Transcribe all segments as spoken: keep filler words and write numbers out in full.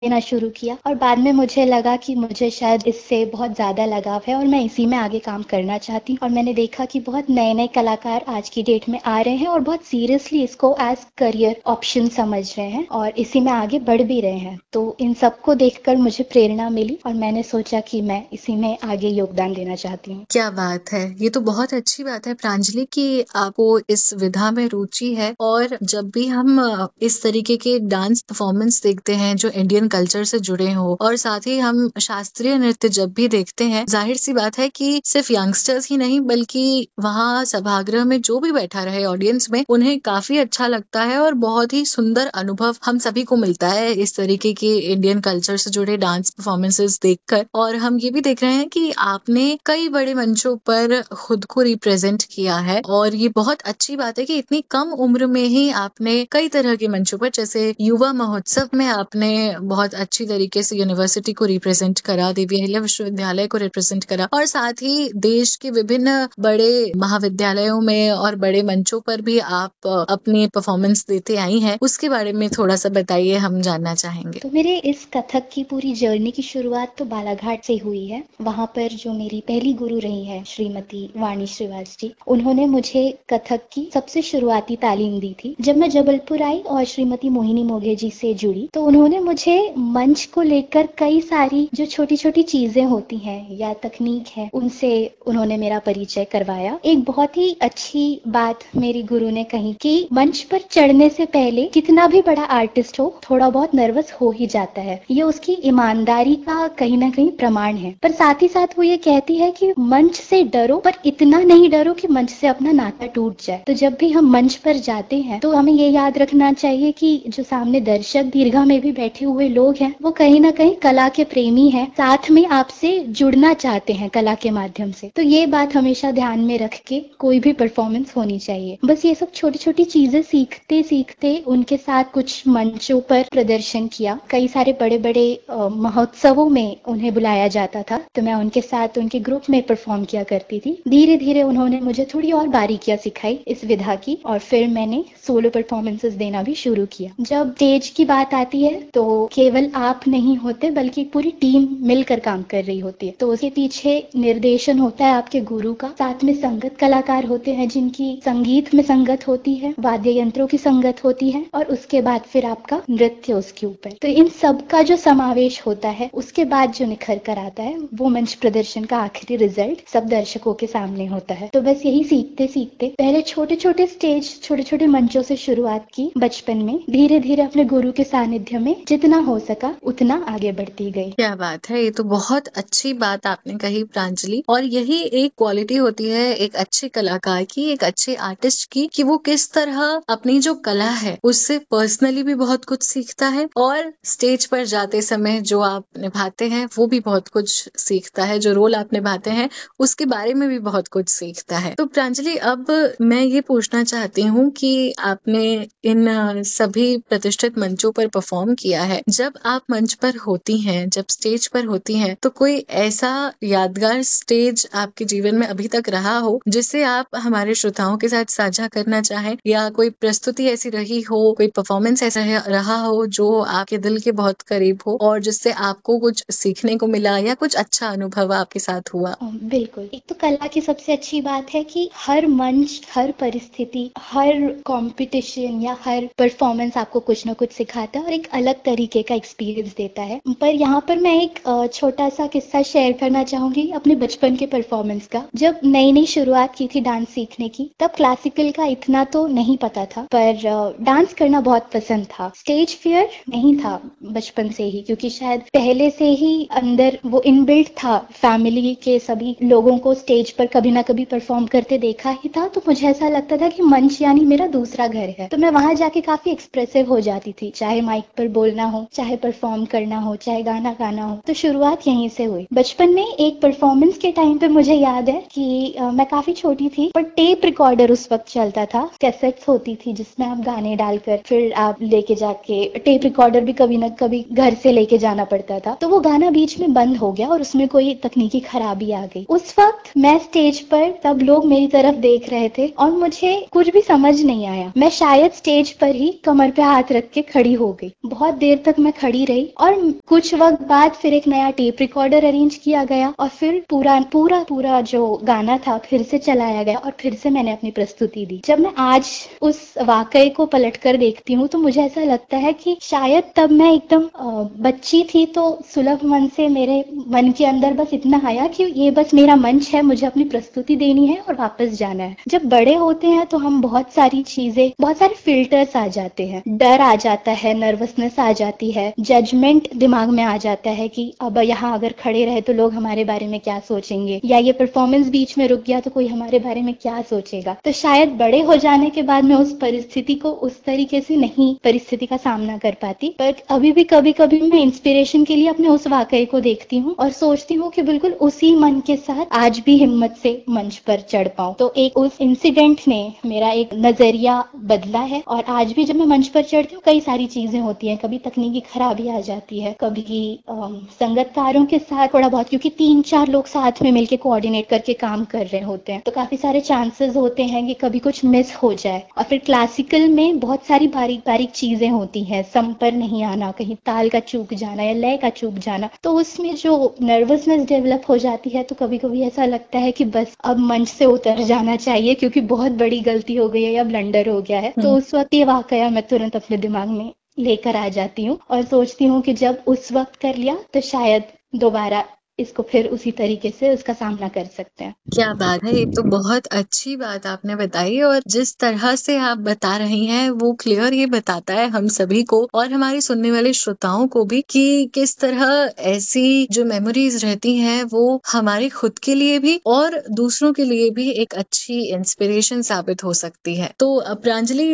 देना शुरू किया और बाद में मुझे लगा कि मुझे शायद इससे बहुत ज़्यादा लगाव है और मैं इसी में आगे काम करना चाहती हूँ। और मैंने देखा कि बहुत नए नए कलाकार आज की डेट में आ रहे हैं और बहुत सीरियसली इसको एज करियर ऑप्शन समझ रहे हैं और इसी में आगे बढ़ भी रहे हैं। तो इन सबको देखकर मुझे प्रेरणा मिली और मैंने सोचा कि मैं इसी में आगे योगदान देना चाहती हूँ। क्या बात है, ये तो बहुत अच्छी बात है प्रांजलि कि आपको इस विधा में रुचि है। और जब भी हम इस तरीके के डांस परफॉर्मेंस देखते हैं जो इंडियन कल्चर से जुड़े हो और साथ ही हम शास्त्रीय नृत्य जब भी देखते हैं, जाहिर सी बात है कि सिर्फ यंगस्टर्स ही नहीं बल्कि वहाँ सभागृह में जो भी बैठा रहे ऑडियंस में, उन्हें काफी अच्छा लगता है और बहुत ही सुंदर अनुभव हम सभी को मिलता है इस तरीके के इंडियन कल्चर से जुड़े डांस परफॉर्मेंसेस देखकर। और हम ये भी देख रहे हैं कि आपने कई बड़े मंचों पर खुद को रिप्रेजेंट किया है और ये बहुत अच्छी बात है कि इतनी कम उम्र में ही आपने कई तरह के मंचों पर, जैसे युवा महोत्सव में आपने बहुत अच्छी तरीके से यूनिवर्सिटी को रिप्रेजेंट करा, देवी अहिल्या विश्वविद्यालय को रिप्रेजेंट करा और साथ ही देश के विभिन्न बड़े महाविद्यालयों में और बड़े मंचों पर भी आप अपनी परफॉर्मेंस देते आई हैं। उसके बारे में थोड़ा सा बताइए, हम जानना चाहेंगे। तो मेरे इस कथक की पूरी जर्नी की शुरुआत तो बालाघाट से हुई है। वहाँ पर जो मेरी पहली गुरु रही है श्रीमती वाणी श्रीवास जी, उन्होंने मुझे कथक की सबसे शुरुआती तालीम दी थी। जब मैं जबलपुर आई और श्रीमती मोहिनी मोघे जी से जुड़ी तो उन्होंने मुझे मंच को लेकर कई सारी जो छोटी छोटी चीजें होती हैं या तकनीक है, उनसे उन्होंने मेरा परिचय करवाया। एक बहुत ही अच्छी बात मेरी गुरु ने कही कि मंच पर चढ़ने से पहले कितना भी बड़ा आर्टिस्ट हो, थोड़ा बहुत नर्वस हो ही जाता है। ये उसकी ईमानदारी का कहीं ना कहीं प्रमाण है। पर साथ ही साथ वो ये कहती है कि मंच से डरो पर इतना नहीं डरो कि मंच से अपना नाता टूट जाए। तो जब भी हम मंच पर जाते हैं तो हमें ये याद रखना चाहिए कि जो सामने दर्शक दीर्घा में भी बैठे हुए लोग हैं, वो कहीं ना कहीं कला के प्रेमी हैं, साथ में आपसे जुड़ना चाहते हैं कला के माध्यम से। तो ये बात हमेशा ध्यान में रख के कोई भी परफॉर्मेंस होनी चाहिए। बस ये सब छोटी छोटी चीजें सीखते सीखते उनके साथ कुछ मंचों पर प्रदर्शन किया। कई सारे बड़े बड़े महोत्सवों में उन्हें बुलाया जाता था तो मैं उनके साथ उनके ग्रुप में परफॉर्म किया करती थी। धीरे धीरे उन्होंने मुझे थोड़ी और बारीकियां सिखाई इस विधा की और फिर मैंने सोलो परफॉर्मेंसेस देना भी शुरू किया। जब स्टेज की बात आती है तो केवल आप नहीं होते बल्कि पूरी टीम मिलकर काम कर रही होती है। तो उसके पीछे निर्देशन होता है आपके गुरु का, साथ में संगत कलाकार होते हैं जिनकी संगीत में संगत होती है, वाद्य यंत्रों की संगत होती है और उसके बाद फिर आपका नृत्य उसके ऊपर। तो इन सब का जो समावेश होता है उसके बाद जो निखर कर आता है वो मंच प्रदर्शन का आखिरी रिजल्ट सब दर्शकों के सामने होता है। तो बस यही सीखते सीखते पहले छोटे छोटे स्टेज छोटे छोटे मंचों से शुरुआत की बचपन में, धीरे धीरे अपने गुरु के सानिध्य में जितना हो सका उतना आगे बढ़ती गई। क्या बात है, ये तो बहुत अच्छी बात आपने कही प्रांजलि। और यही एक क्वालिटी होती है एक अच्छे कलाकार की, एक अच्छे आर्टिस्ट की, कि वो किस तरह अपनी जो कला है उससे पर्सनली भी बहुत कुछ सीखता है और स्टेज पर जाते समय जो आप निभाते हैं वो भी बहुत कुछ सीखता है, जो रोल आप निभाते हैं उसके बारे में भी बहुत कुछ सीखता है। तो प्रांजलि, अब मैं ये पूछना चाहती हूँ कि आपने इन सभी प्रतिष्ठित मंचों पर परफॉर्म किया है, जब आप मंच पर होती हैं, जब स्टेज पर होती हैं, तो कोई ऐसा यादगार स्टेज आपके जीवन में अभी तक रहा हो जिसे आप हमारे श्रोताओं के साथ साझा करना चाहें, या कोई प्रस्तुति ऐसी रही हो, कोई परफॉर्मेंस ऐसा रहा हो जो आपके दिल के बहुत करीब हो और जिससे आपको कुछ सीखने को मिला या कुछ अच्छा अनुभव आपके साथ हुआ? बिल्कुल। एक तो कला की सबसे अच्छी बात है कि हर मंच, हर परिस्थिति, हर कंपटीशन या हर परफॉर्मेंस आपको कुछ ना कुछ सिखाता है और एक अलग तरीके का एक्सपीरियंस देता है। पर यहाँ पर मैं एक छोटा सा किस्सा शेयर करना चाहूंगी अपने बचपन के परफॉर्मेंस का। जब नई नई शुरुआत की थी डांस सीखने की, तब क्लासिकल का इतना तो नहीं पता था, पर डांस करना बहुत पसंद था। स्टेज फियर नहीं था बचपन से ही, क्योंकि शायद पहले से ही अंदर वो इनबिल्ट था। फैमिली के सभी लोगों को स्टेज पर कभी ना कभी परफॉर्म करते देखा ही था, तो मुझे ऐसा लगता था कि मंच यानी मेरा दूसरा घर है। तो मैं वहां जाके काफी एक्सप्रेसिव हो जाती थी, चाहे माइक पर बोलना हो, चाहे परफॉर्म करना हो, चाहे गाना गाना हो। तो शुरुआत यहीं से हुई। बचपन में एक परफॉर्मेंस के टाइम पे मुझे याद है कि आ, मैं काफी छोटी थी, पर टेप रिकॉर्डर उस वक्त चलता था, कैसेट्स होती थी जिसमें आप गाने डालकर फिर आप लेके जाके, टेप रिकॉर्डर भी कभी ना कभी घर से लेके जाना पड़ता था। तो वो गाना बीच में बंद हो गया और उसमें कोई तकनीकी खराबी आ गई। उस वक्त मैं स्टेज पर, सब लोग मेरी तरफ देख रहे थे और मुझे कुछ भी समझ नहीं आया। मैं शायद स्टेज पर ही कमर पे हाथ रख के खड़ी हो गई। बहुत देर तक मैं मैं खड़ी रही और कुछ वक्त बाद फिर एक नया टेप रिकॉर्डर अरेंज किया गया और फिर पूरा पूरा पूरा जो गाना था फिर से चलाया गया और फिर से मैंने अपनी प्रस्तुति दी। जब मैं आज उस वाकये को पलटकर देखती हूँ तो मुझे ऐसा लगता है कि शायद तब मैं एकदम बच्ची थी, तो सुलभ मन से मेरे मन के अंदर बस इतना आया कि ये बस मेरा मंच है, मुझे अपनी प्रस्तुति देनी है और वापस जाना है। जब बड़े होते हैं तो हम बहुत सारी चीजें, बहुत सारे फिल्टर्स आ जाते हैं, डर आ जाता है, नर्वसनेस आ जाती है, जजमेंट दिमाग में आ जाता है कि अब यहाँ अगर खड़े रहे तो लोग हमारे बारे में क्या सोचेंगे, या ये परफॉर्मेंस बीच में रुक गया तो कोई हमारे बारे में क्या सोचेगा। तो शायद बड़े हो जाने के बाद मैं उस परिस्थिति को उस तरीके से नहीं परिस्थिति का सामना कर पाती, पर अभी भी कभी कभी मैं इंस्पिरेशन के लिए अपने उस वाकये को देखती हूँ और सोचती हूँ कि बिल्कुल उसी मन के साथ आज भी हिम्मत से मंच पर चढ़ पाऊं। तो एक उस इंसिडेंट ने मेरा एक नजरिया बदला है और आज भी जब मैं मंच पर चढ़ती हूँ कई सारी चीजें होती हैं, कभी तकनीकी खराबी आ जाती है, कभी संगतकारों के साथ थोड़ा बहुत, क्योंकि तीन चार लोग साथ में मिलकर कोऑर्डिनेट करके काम कर रहे होते हैं तो काफी सारे चांसेस होते हैं कि कभी कुछ मिस हो जाए। और फिर क्लासिकल में बहुत सारी बारीक बारीक चीजें होती हैं, सम पर नहीं आना, कहीं ताल का चूक जाना या लय का चूक जाना, तो उसमें जो नर्वसनेस डेवलप हो जाती है तो कभी कभी ऐसा लगता है कि बस अब मंच से उतर जाना चाहिए क्योंकि बहुत बड़ी गलती हो गई है या ब्लंडर हो गया है। तो उस वक्त ये वाकया मैं तुरंत अपने दिमाग में लेकर आ जाती हूँ और सोचती हूँ कि जब उस वक्त कर लिया तो शायद दोबारा इसको फिर उसी तरीके से उसका सामना कर सकते हैं। क्या बात है, ये तो बहुत अच्छी बात आपने बताई और जिस तरह से आप बता रही हैं वो क्लियर ये बताता है हम सभी को और हमारे सुनने वाले श्रोताओं को भी कि किस तरह ऐसी जो मेमोरीज रहती हैं वो हमारे खुद के लिए भी और दूसरों के लिए भी एक अच्छी इंस्पिरेशन साबित हो सकती है। तो प्रांजलि,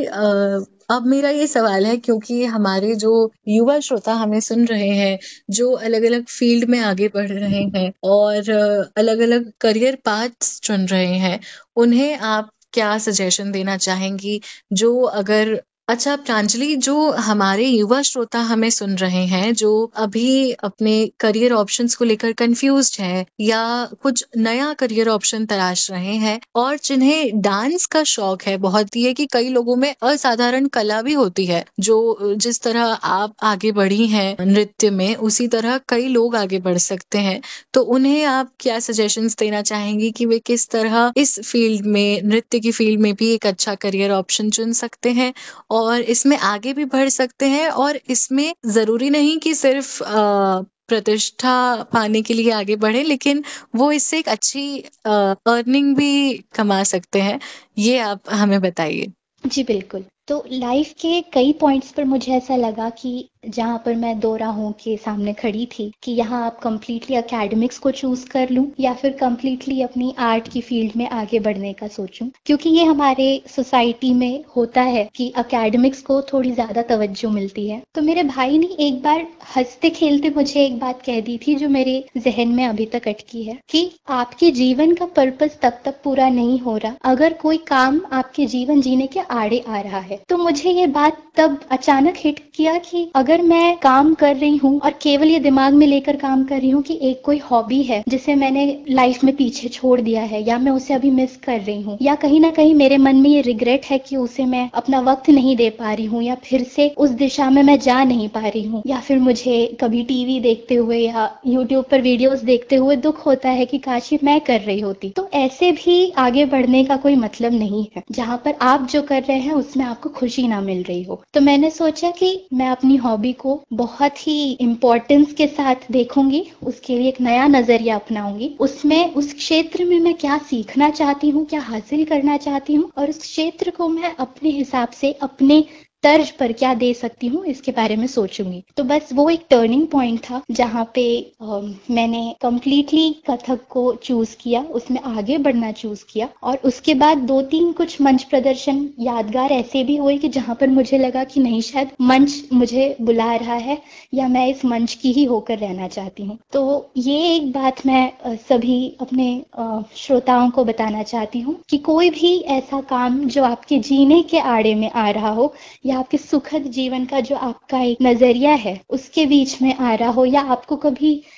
अब मेरा ये सवाल है, क्योंकि हमारे जो युवा श्रोता हमें सुन रहे हैं जो अलग अलग फील्ड में आगे बढ़ रहे हैं और अलग अलग करियर पाथ्स चुन रहे हैं, उन्हें आप क्या सजेशन देना चाहेंगी? जो अगर अच्छा प्रांजलि, जो हमारे युवा श्रोता हमें सुन रहे हैं जो अभी अपने करियर ऑप्शंस को लेकर कंफ्यूज्ड हैं या कुछ नया करियर ऑप्शन तलाश रहे हैं और जिन्हें डांस का शौक है, बहुत ही है कि कई लोगों में असाधारण कला भी होती है, जो जिस तरह आप आगे बढ़ी हैं नृत्य में उसी तरह कई लोग आगे बढ़ सकते हैं, तो उन्हें आप क्या सजेशंस देना चाहेंगी कि वे किस तरह इस फील्ड में, नृत्य की फील्ड में भी एक अच्छा करियर ऑप्शन चुन सकते हैं और इसमें आगे भी बढ़ सकते हैं और इसमें जरूरी नहीं कि सिर्फ प्रतिष्ठा पाने के लिए आगे बढ़े, लेकिन वो इससे एक अच्छी अर्निंग भी कमा सकते हैं। ये आप हमें बताइए। जी बिल्कुल। तो लाइफ के कई पॉइंट्स पर मुझे ऐसा लगा कि जहाँ पर मैं दो राहों के सामने खड़ी थी कि यहाँ आप कम्प्लीटली एकेडमिक्स को चूज कर लूं या फिर कम्प्लीटली अपनी आर्ट की फील्ड में आगे बढ़ने का सोचूं, क्योंकि ये हमारे सोसाइटी में होता है कि एकेडमिक्स को थोड़ी ज्यादा तवज्जो मिलती है। तो मेरे भाई ने एक बार हंसते खेलते मुझे एक बात कह दी थी जो मेरे जहन में अभी तक अटकी है कि आपके जीवन का पर्पस तब तक पूरा नहीं हो रहा अगर कोई काम आपके जीवन जीने के आड़े आ रहा है। तो मुझे ये बात तब अचानक हिट किया कि अगर मैं काम कर रही हूँ और केवल ये दिमाग में लेकर काम कर रही हूँ कि एक कोई हॉबी है जिसे मैंने लाइफ में पीछे छोड़ दिया है या मैं उसे अभी मिस कर रही हूँ या कहीं ना कहीं मेरे मन में ये रिग्रेट है कि उसे मैं अपना वक्त नहीं दे पा रही हूँ या फिर से उस दिशा में मैं जा नहीं पा रही हूँ, या फिर मुझे कभी टीवी देखते हुए या यूट्यूब पर वीडियोस देखते हुए दुख होता है कि काश ये मैं कर रही होती, तो ऐसे भी आगे बढ़ने का कोई मतलब नहीं है जहाँ पर आप जो कर रहे हैं उसमें आपको खुशी ना मिल रही हो। तो मैंने सोचा कि मैं अपनी हॉबी को बहुत ही इम्पोर्टेंस के साथ देखूंगी, उसके लिए एक नया नजरिया अपनाऊंगी, उसमें उस क्षेत्र में मैं क्या सीखना चाहती हूँ, क्या हासिल करना चाहती हूँ और उस क्षेत्र को मैं अपने हिसाब से अपने तर्ज पर क्या दे सकती हूँ इसके बारे में सोचूंगी। तो बस वो एक टर्निंग पॉइंट था जहाँ पे आ, मैंने कम्प्लीटली कथक को चूज किया, उसमें आगे बढ़ना चूज किया और उसके बाद दो तीन कुछ मंच प्रदर्शन यादगार ऐसे भी हुए कि जहाँ पर मुझे लगा कि नहीं, शायद मंच मुझे बुला रहा है या मैं इस मंच की ही होकर रहना चाहती हूँ। तो ये एक बात मैं सभी अपने श्रोताओं को बताना चाहती हूँ कि कोई भी ऐसा काम जो आपके जीने के आड़े में आ रहा हो या आपके सुखद जीवन का जो आपका एक नजरिया है उसके बीच में आ रहा हो या आपको कभी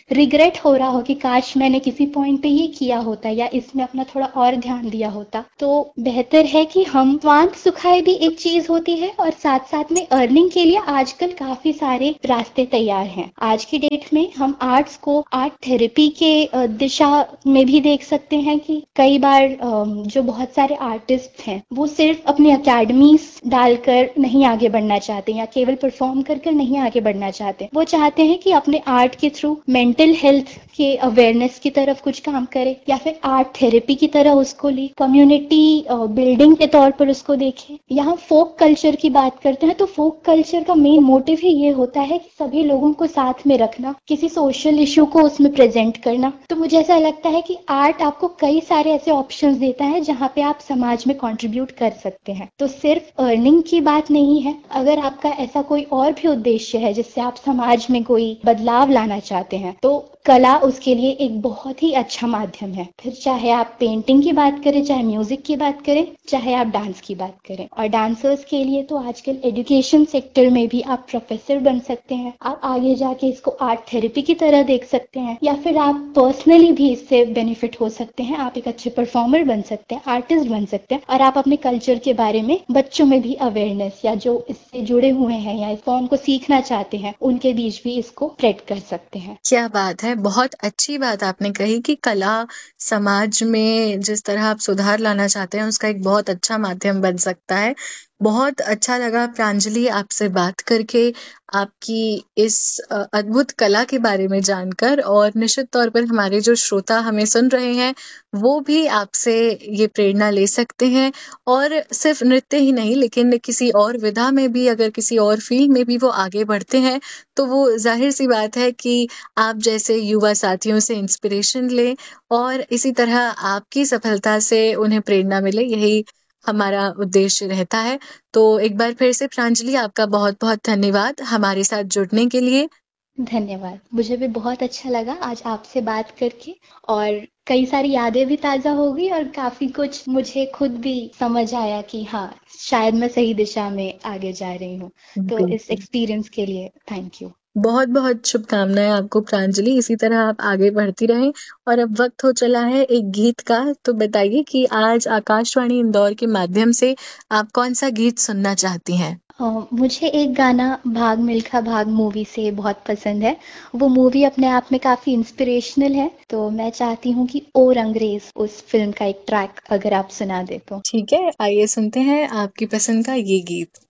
रिग्रेट हो रहा हो कि काश मैंने किसी पॉइंट पे ये किया होता या इसमें अपना थोड़ा और ध्यान दिया होता, तो बेहतर है कि हम स्वांत सुखाए भी एक चीज होती है और साथ साथ में अर्निंग के लिए आजकल काफी सारे रास्ते तैयार हैं। आज की डेट में हम आर्ट्स को आर्ट थेरेपी के अ, दिशा में भी देख सकते हैं कि कई बार अम, जो बहुत सारे आर्टिस्ट हैं वो सिर्फ अपनी अकेडमीज डालकर नहीं आगे बढ़ना चाहते या केवल परफॉर्म कर कर नहीं आगे बढ़ना चाहते। वो चाहते हैं कि अपने आर्ट के थ्रू मेंटल हेल्थ के अवेयरनेस की तरफ कुछ काम करे या फिर आर्ट थेरेपी की तरह उसको ले, कम्युनिटी बिल्डिंग के तौर पर उसको देखें। यहाँ फोक कल्चर की बात करते हैं तो फोक कल्चर का मेन मोटिव ही ये होता है कि सभी लोगों को साथ में रखना, किसी सोशल इशू को उसमें प्रेजेंट करना। तो मुझे ऐसा लगता है कि आर्ट आपको कई सारे ऐसे ऑप्शंस देता है जहाँ पे आप समाज में कंट्रीब्यूट कर सकते हैं। तो सिर्फ अर्निंग की बात नहीं है, अगर आपका ऐसा कोई और भी उद्देश्य है जिससे आप समाज में कोई बदलाव लाना चाहते हैं तो कला उसके लिए एक बहुत ही अच्छा माध्यम है। फिर चाहे आप पेंटिंग की बात करें, चाहे म्यूजिक की बात करें, चाहे आप डांस की बात करें। और डांसर्स के लिए तो आजकल एजुकेशन सेक्टर में भी आप प्रोफेसर बन सकते हैं, आप आगे जाके इसको आर्ट थेरेपी की तरह देख सकते हैं, या फिर आप पर्सनली भी इससे बेनिफिट हो सकते हैं। आप एक अच्छे परफॉर्मर बन सकते हैं, आर्टिस्ट बन सकते हैं, और आप अपने कल्चर के बारे में बच्चों में भी अवेयरनेस या जो इससे जुड़े हुए हैं या इस फॉर्म को सीखना चाहते हैं उनके बीच भी इसको स्प्रेड कर सकते हैं। क्या बात है, बहुत अच्छी बात आपने कही कि कला समाज में जिस तरह आप सुधार लाना चाहते हैं उसका एक बहुत अच्छा माध्यम बन सकता है। बहुत अच्छा लगा प्रांजलि आपसे बात करके, आपकी इस अ, अद्भुत कला के बारे में जानकर, और निश्चित तौर पर हमारे जो श्रोता हमें सुन रहे हैं वो भी आपसे ये प्रेरणा ले सकते हैं। और सिर्फ नृत्य ही नहीं, लेकिन किसी और विधा में भी, अगर किसी और फील्ड में भी वो आगे बढ़ते हैं तो वो जाहिर सी बात है कि आप जैसे युवा साथियों से इंस्पिरेशन लें और इसी तरह आपकी सफलता से उन्हें प्रेरणा मिले, यही हमारा उद्देश्य रहता है। तो एक बार फिर से प्रांजलि, आपका बहुत बहुत धन्यवाद हमारे साथ जुड़ने के लिए। धन्यवाद, मुझे भी बहुत अच्छा लगा आज आपसे बात करके, और कई सारी यादें भी ताज़ा हो गई और काफ़ी कुछ मुझे खुद भी समझ आया कि हाँ, शायद मैं सही दिशा में आगे जा रही हूँ। तो इस बिल्कुल। एक्सपीरियंस के लिए थैंक यू। बहुत बहुत शुभकामनाएं आपको प्रांजलि, इसी तरह आप आगे बढ़ती रहें। और अब वक्त हो चला है एक गीत का, तो बताइए कि आज आकाशवाणी इंदौर के माध्यम से आप कौन सा गीत सुनना चाहती हैं? अ, मुझे एक गाना भाग मिल्खा भाग मूवी से बहुत पसंद है। वो मूवी अपने आप में काफ़ी इंस्पिरेशनल है, तो मैं चाहती हूँ कि और अंग्रेज उस फिल्म का एक ट्रैक अगर आप सुना दे तो। ठीक है, आइए सुनते हैं आपकी पसंद का ये गीत।